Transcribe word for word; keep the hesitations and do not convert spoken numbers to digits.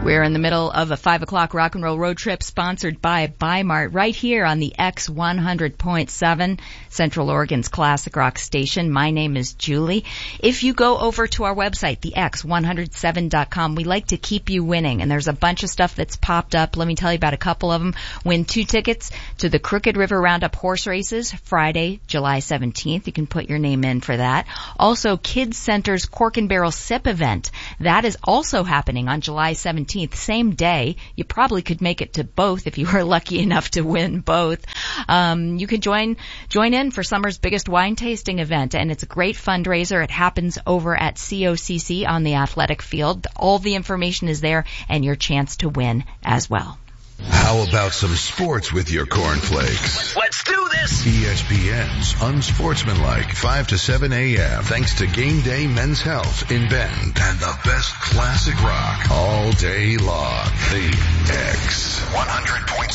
We're in the middle of a five o'clock rock and roll road trip sponsored by Bi-Mart right here on the X one hundred point seven, Central Oregon's classic rock station. My name is Julie. If you go over to our website, the X one oh seven dot com, we like to keep you winning, and there's a bunch of stuff that's popped up. Let me tell you about a couple of them. Win two tickets to the Crooked River Roundup horse races Friday, July seventeenth. You can put your name in for that. Also, Kids Center's Cork and Barrel Sip event. That is also happening on July seventeenth. Same day. You probably could make it to both if you were lucky enough to win both. Um, you can join join in for summer's biggest wine tasting event, and it's a great fundraiser. It happens over at C O C C on the athletic field. All the information is there, and your chance to win as well. How about some sports with your cornflakes? Let's do this! E S P N's Unsportsmanlike, five to seven a.m. Thanks to Game Day Men's Health in Bend and the best classic rock all day long. The X one hundred point